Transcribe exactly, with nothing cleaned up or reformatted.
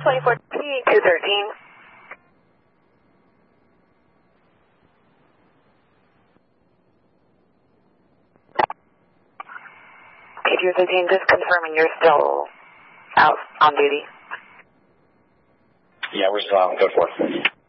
twenty-four P two thirteen. K two thirteen, just confirming you're still out on duty. Yeah, we're still out on code four.